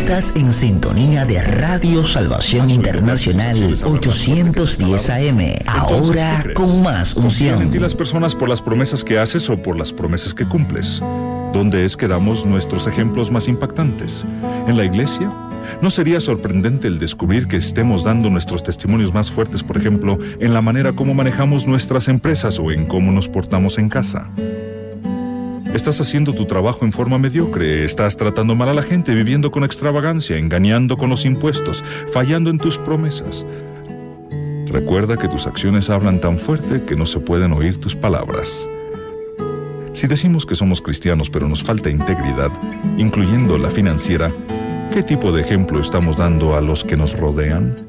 Estás en sintonía de Radio Salvación Internacional 810 AM. Ahora con más unción. ¿Confían en ti las personas por las promesas que haces o por las promesas que cumples? ¿Dónde es que damos nuestros ejemplos más impactantes? ¿En la iglesia? ¿No sería sorprendente el descubrir que estemos dando nuestros testimonios más fuertes, por ejemplo, en la manera como manejamos nuestras empresas o en cómo nos portamos en casa? ¿Estás haciendo tu trabajo en forma mediocre? ¿Estás tratando mal a la gente, viviendo con extravagancia, engañando con los impuestos, fallando en tus promesas? Recuerda que tus acciones hablan tan fuerte que no se pueden oír tus palabras. Si decimos que somos cristianos pero nos falta integridad, incluyendo la financiera, ¿qué tipo de ejemplo estamos dando a los que nos rodean?